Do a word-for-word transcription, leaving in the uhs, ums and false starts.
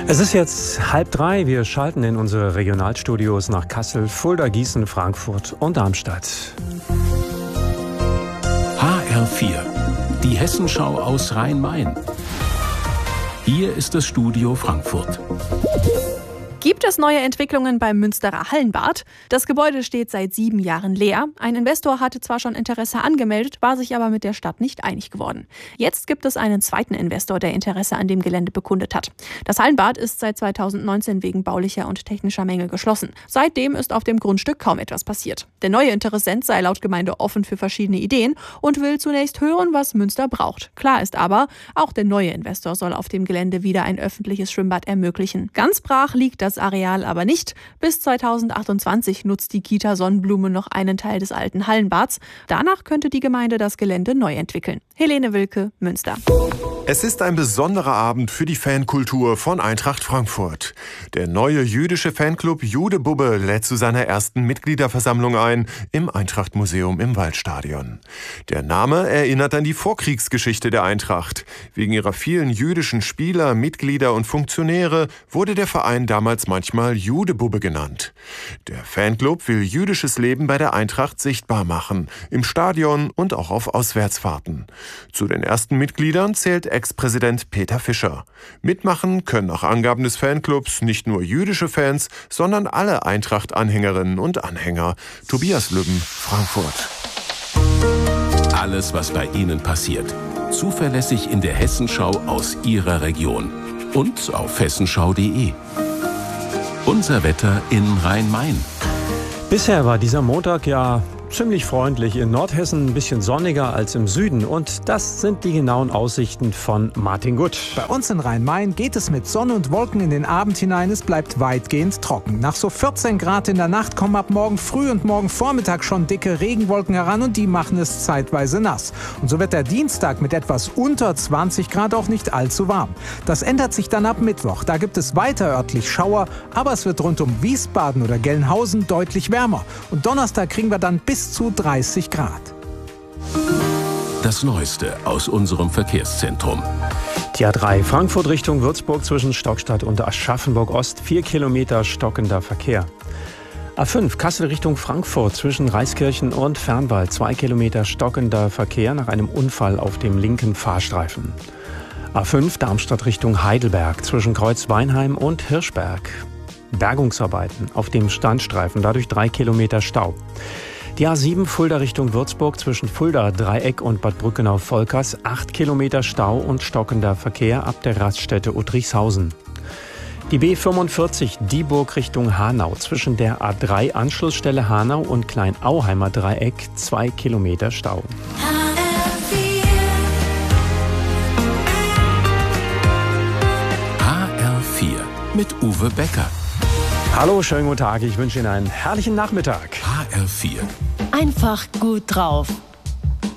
Es ist jetzt halb drei. Wir schalten in unsere Regionalstudios nach Kassel, Fulda, Gießen, Frankfurt und Darmstadt. H R vier, die Hessenschau aus Rhein-Main. Hier ist das Studio Frankfurt. Gibt es neue Entwicklungen beim Münsterer Hallenbad? Das Gebäude steht seit sieben Jahren leer. Ein Investor hatte zwar schon Interesse angemeldet, war sich aber mit der Stadt nicht einig geworden. Jetzt gibt es einen zweiten Investor, der Interesse an dem Gelände bekundet hat. Das Hallenbad ist seit zweitausendneunzehn wegen baulicher und technischer Mängel geschlossen. Seitdem ist auf dem Grundstück kaum etwas passiert. Der neue Interessent sei laut Gemeinde offen für verschiedene Ideen und will zunächst hören, was Münster braucht. Klar ist aber, auch der neue Investor soll auf dem Gelände wieder ein öffentliches Schwimmbad ermöglichen. Ganz brach liegt das Areal aber nicht. Bis zweitausendachtundzwanzig nutzt die Kita Sonnenblume noch einen Teil des alten Hallenbads. Danach könnte die Gemeinde das Gelände neu entwickeln. Helene Wilke, Münster. Es ist ein besonderer Abend für die Fankultur von Eintracht Frankfurt. Der neue jüdische Fanclub Jude Bubbe lädt zu seiner ersten Mitgliederversammlung ein im Eintracht-Museum im Waldstadion. Der Name erinnert an die Vorkriegsgeschichte der Eintracht. Wegen ihrer vielen jüdischen Spieler, Mitglieder und Funktionäre wurde der Verein damals manchmal Jude Bubbe genannt. Der Fanclub will jüdisches Leben bei der Eintracht sichtbar machen, im Stadion und auch auf Auswärtsfahrten. Zu den ersten Mitgliedern zählt Ex-Präsident Peter Fischer. Mitmachen können nach Angaben des Fanclubs nicht nur jüdische Fans, sondern alle Eintracht-Anhängerinnen und Anhänger. Tobias Lübben, Frankfurt. Alles, was bei Ihnen passiert, zuverlässig in der Hessenschau aus Ihrer Region und auf hessenschau punkt de. Unser Wetter in Rhein-Main. Bisher war dieser Montag ja ziemlich freundlich. In Nordhessen ein bisschen sonniger als im Süden. Und das sind die genauen Aussichten von Martin Gutt. Bei uns in Rhein-Main geht es mit Sonne und Wolken in den Abend hinein. Es bleibt weitgehend trocken. Nach so vierzehn Grad in der Nacht kommen ab morgen früh und morgen Vormittag schon dicke Regenwolken heran und die machen es zeitweise nass. Und so wird der Dienstag mit etwas unter zwanzig Grad auch nicht allzu warm. Das ändert sich dann ab Mittwoch. Da gibt es weiter örtlich Schauer, aber es wird rund um Wiesbaden oder Gelnhausen deutlich wärmer. Und Donnerstag kriegen wir dann bis zu dreißig Grad. Das Neueste aus unserem Verkehrszentrum. Die A drei Frankfurt Richtung Würzburg zwischen Stockstadt und Aschaffenburg Ost, vier Kilometer stockender Verkehr. A fünf Kassel Richtung Frankfurt zwischen Reiskirchen und Fernwald, zwei Kilometer stockender Verkehr nach einem Unfall auf dem linken Fahrstreifen. A fünf Darmstadt Richtung Heidelberg zwischen Kreuzweinheim und Hirschberg. Bergungsarbeiten auf dem Standstreifen, dadurch drei Kilometer Stau. Die A sieben Fulda Richtung Würzburg zwischen Fulda Dreieck und Bad Brückenau-Volkers, acht Kilometer Stau und stockender Verkehr ab der Raststätte Uttrichshausen. Die B fünfundvierzig Dieburg Richtung Hanau zwischen der A drei Anschlussstelle Hanau und Kleinauheimer Dreieck, zwei Kilometer Stau. H R vier mit Uwe Becker. Hallo, schönen guten Tag. Ich wünsche Ihnen einen herrlichen Nachmittag. H R vier. Einfach gut drauf.